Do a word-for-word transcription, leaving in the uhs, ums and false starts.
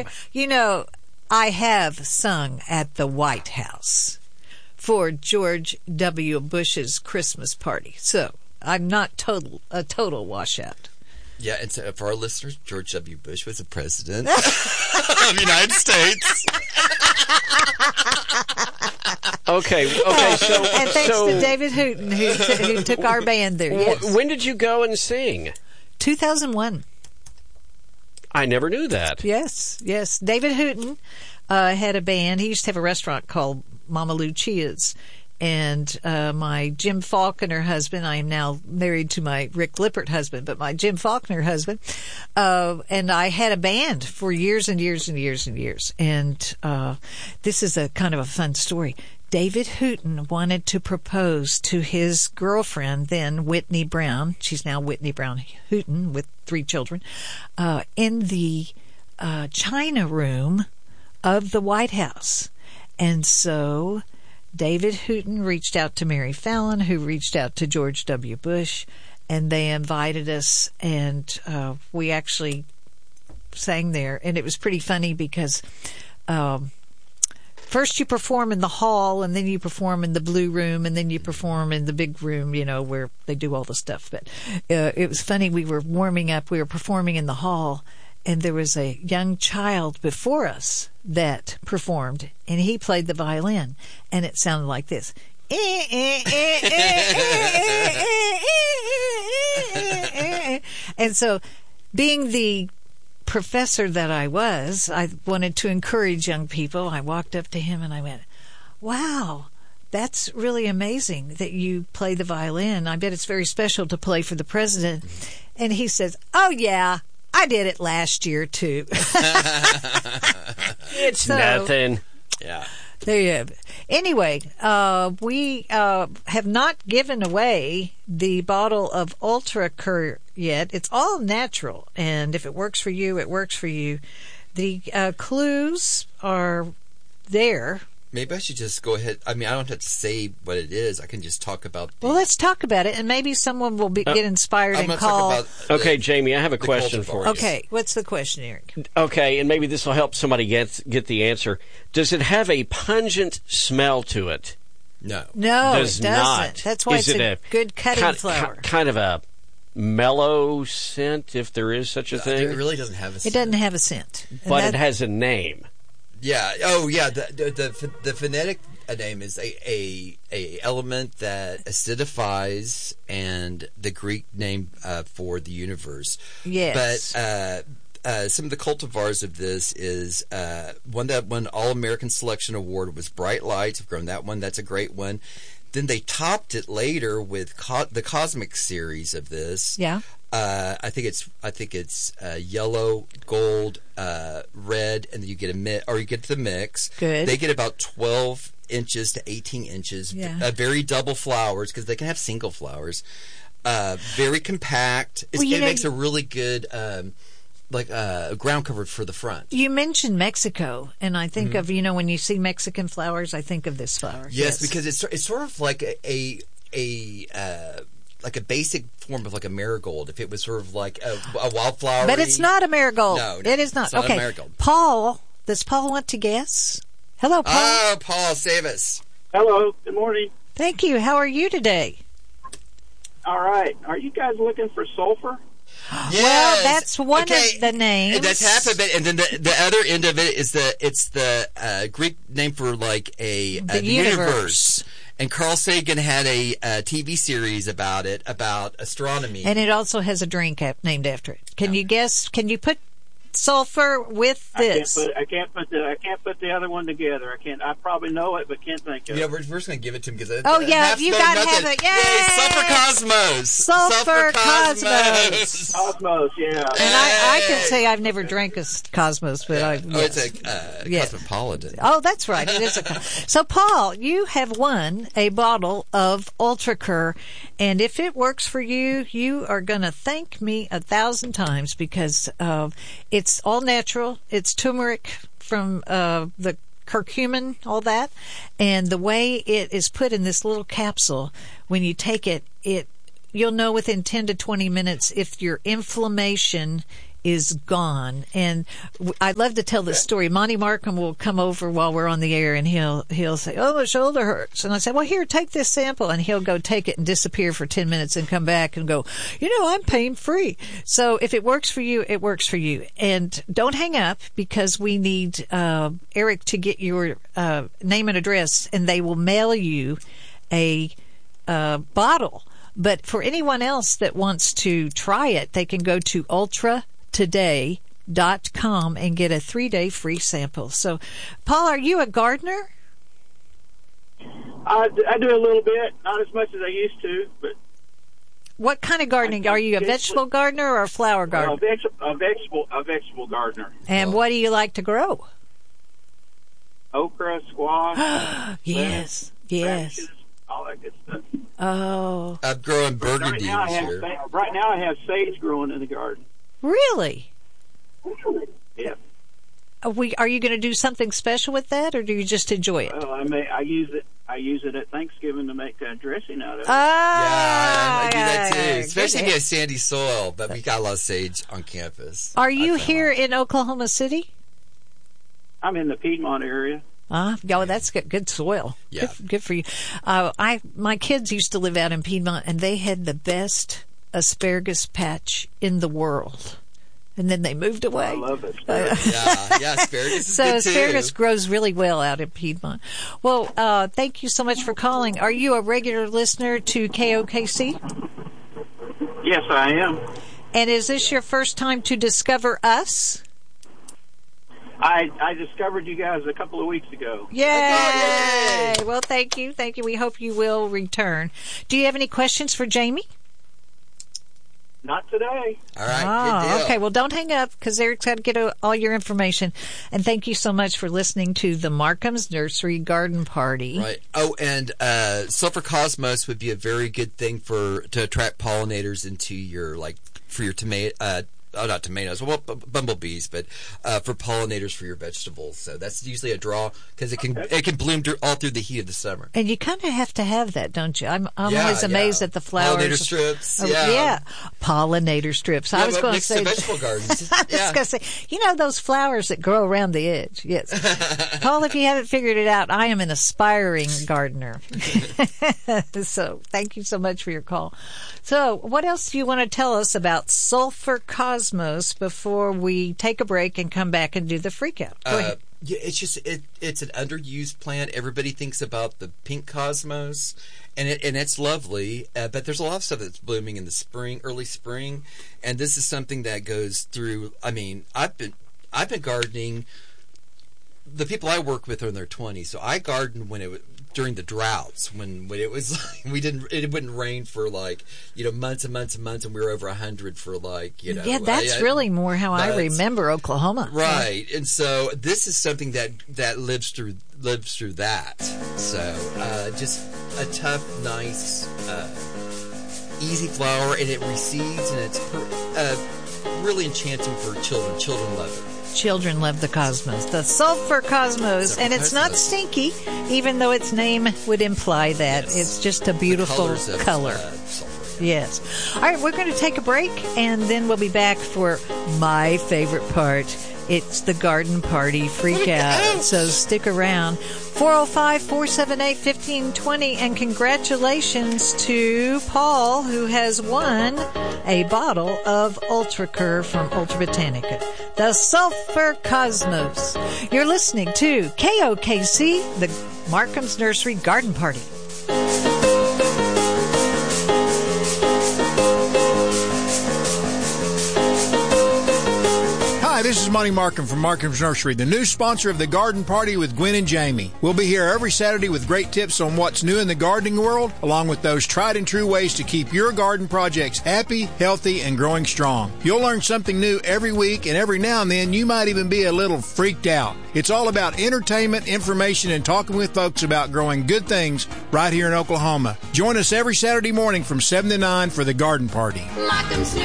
you know, I have sung at the White House for George W. Bush's Christmas party, so I'm not total a total washout. Yeah, and so for our listeners, George W. Bush was the president of the United States. Okay, okay, so... And thanks so, to David Hooten, who, t- who took our band there, yes. w- When did you go and sing? two thousand one. I never knew that. Yes, yes. David Hooten uh, had a band. He used to have a restaurant called Mama Lucia's. And uh, my Jim Faulkner husband, I am now married to my Rick Lippert husband, but my Jim Faulkner husband, uh, and I had a band for years and years and years and years. And uh, this is a kind of a fun story. David Hooten wanted to propose to his girlfriend, then Whitney Brown. She's now Whitney Brown Hooten with three children, uh, in the uh, China room of the White House. And so David Hooten reached out to Mary Fallon, who reached out to George W. Bush, and they invited us, and uh, we actually sang there. And it was pretty funny because um, first you perform in the hall, and then you perform in the blue room, and then you perform in the big room, you know, where they do all the stuff. But uh, it was funny. We were warming up. We were performing in the hall, and there was a young child before us that performed, and he played the violin, and it sounded like this. And so, being the professor that I was, I wanted to encourage young people. I walked up to him and I went, wow, that's really amazing that you play the violin. I bet it's very special to play for the president. And he says, oh, yeah, I did it last year, too. It's so, nothing. Yeah. There you have it. Anyway, uh, we uh, have not given away the bottle of Ultra Cur yet. It's all natural, and if it works for you, it works for you. The uh, clues are there. Maybe I should just go ahead. I mean, I don't have to say what it is. I can just talk about the... Well, let's talk about it, and maybe someone will be, uh, get inspired I'm and call... call. Talk about okay, the, Jamie, I have a question for you. Okay, what's the question, Eric? Okay, and maybe this will help somebody get get the answer. Does it have a pungent smell to it? No. No, Does it doesn't. not. That's why Is it's it a, a good cutting kind, flower. Kind of a mellow scent, if there is such a thing. It really doesn't have a It scent. doesn't have a scent. And But that, it has a name. Yeah. Oh, yeah. The the the, the phonetic name is a, a a element that acidifies, and the Greek name uh, for the universe. Yes. But uh, uh, some of the cultivars of this is uh, one that won All American Selection Award was Bright Lights. I've grown that one. That's a great one. Then they topped it later with co- the Cosmic series of this. Yeah. Uh, I think it's I think it's uh, yellow, gold, uh, red, and then you get a mi- or you get the mix. Good. They get about twelve inches to eighteen inches. Yeah. Uh, very double flowers because they can have single flowers. Uh, very compact. It's, Well, you it know, makes a really good um, like uh, ground cover for the front. You mentioned Mexico, and I think Mm-hmm. of, you know, when you see Mexican flowers, I think of this flower. Yes, because it's it's sort of like a a, a uh, like a basic form of like a marigold. If it was sort of like a, a wildflower, But it's not a marigold. No, no, it is not. it's not a Okay, marigold. Paul, does Paul want to guess? Hello, Paul. Oh, Paul, save us. Hello, good morning. Thank you. How are you today? All right, are you guys looking for sulfur? Yes. Well, that's one Okay, of the names. and that's half of it, and then the the other end of it is the it's the uh, Greek name for like a The uh, universe. And Carl Sagan had a uh, T V series about it, about astronomy. And it also has a drink ap- named after it. Can you guess? Can you put sulfur with this? I can't put I can't put the I can't put the other one together. I can't. I probably know it, but can't think of Yeah, it. we're, we're just going to give it to him because Oh, yeah, you gotta have it. Yay! Sulfur Cosmos. Sulfur Cosmos. Cosmos, yeah. And I, I can say I've never drank a s- Cosmos, but I. Oh, yes. it's a uh, Yes. cosmopolitan. Oh, that's right. It is a. So, Paul, you have won a bottle of Ultracur, and if it works for you, you are going to thank me a thousand times because uh, it's all natural. It's turmeric from uh, the curcumin, all that, and the way it is put in this little capsule, when you take it, it you'll know within ten to twenty minutes if your inflammation is gone. And w- I'd love to tell this story. Monty Markham will come over while we're on the air, and he'll he'll say, "Oh, my shoulder hurts," and I say, "Well, here, take this sample," and he'll go take it and disappear for ten minutes and come back and go, "You know, I'm pain free." So if it works for you, it works for you. And don't hang up, because we need uh, Eric to get your uh, name and address, and they will mail you a uh, bottle. But for anyone else that wants to try it, they can go to ultra today dot com and get a three-day free sample. So, Paul, are you a gardener? I, I do a little bit, not as much as I used to, but What kind of gardening? Are you a vegetable gardener or a flower gardener? a, veg- a vegetable a vegetable gardener. And what do you like to grow? Okra, squash, Yes, yes. radishes, all that good stuff. Oh, I'm growing Right burgundy now, I this have year. sa- right now I have sage growing in the garden. really? Yeah. Are, we, are you going to do something special with that, or do you just enjoy it? Well, I may I use it I use it at Thanksgiving to make uh, dressing out of it. Ah, Yeah, I do that too. good. Especially if you have sandy soil, but we got a lot of sage on campus. Are you I found. here in Oklahoma City? I'm in the Piedmont area. Ah, oh, that's good. Good soil. Yeah. Good, good for you. Uh, I my kids used to live out in Piedmont, and they had the best asparagus patch in the world. And then they moved away. I love it. Yeah, yeah, asparagus is So good asparagus too. grows really well out in Piedmont. Well, uh, thank you so much for calling. Are you a regular listener to K O K C? Yes, I am. And is this your first time to discover us? I I discovered you guys a couple of weeks ago. Yay! Well, thank you. Thank you. We hope you will return. Do you have any questions for Jamie? Not today. All right, Ah, good deal. okay. Well, don't hang up, because Eric's got to get uh, all your information. And thank you so much for listening to the Markham's Nursery Garden Party. Right. Oh, and uh, Sulfur Cosmos would be a very good thing for to attract pollinators into your like for your tomato. Uh, oh, not tomatoes. Well, b- bumblebees, but uh, for pollinators for your vegetables. So that's usually a draw because it can it can bloom dur- all through the heat of the summer. And you kind of have to have that, don't you? I'm, I'm Yeah, always amazed yeah. at the flowers. Pollinator strips. Oh, yeah. yeah. Pollinator strips. Yeah, I was but going to mixed say. to vegetable gardens. I was Yeah. going to say, you know those flowers that grow around the edge? Yes. Paul, if you haven't figured it out, I am an aspiring gardener. So thank you so much for your call. So what else do you want to tell us about Sulfur Cosmos before we take a break and come back and do the freak out? Go Uh, ahead. yeah, it's just it, it's an underused plant. Everybody thinks about the pink cosmos, and it and it's lovely. Uh, but there's a lot of stuff that's blooming in the spring, early spring, and this is something that goes through. I mean, I've been I've been gardening. The people I work with are in their twenties, so I gardened when it was during the droughts when, when it was like we didn't it wouldn't rain for like you know months and months and months, and we were over a hundred for like you know Yeah, that's I- I- really more how I that's- remember Oklahoma. Right, and so this is something that that lives through lives through that. So uh, just a tough, nice, uh, easy flower, and it recedes, and it's per, uh, really enchanting for children. Children love it. Children love the cosmos, the sulfur cosmos, Sulfur and it's not cosmos. stinky, even though its name would imply that. Yes. It's just a The beautiful colors of, color. uh, sulfur. Yes. All right, we're going to take a break, and then we'll be back for my favorite part. It's the garden party freak out. So stick around. four oh five, four seven eight, one five two zero. And congratulations to Paul, who has won a bottle of Ultra Cur from Ultra Botanica. The Sulfur Cosmos. You're listening to K O K C, the Markham's Nursery Garden Party. Hi, this is Monty Markham from Markham's Nursery, the new sponsor of the Garden Party with Gwen and Jamie. We'll be here every Saturday with great tips on what's new in the gardening world, along with those tried and true ways to keep your garden projects happy, healthy, and growing strong. You'll learn something new every week, and every now and then you might even be a little freaked out. It's all about entertainment, information, and talking with folks about growing good things right here in Oklahoma. Join us every Saturday morning from seven to nine for the Garden Party. Markham's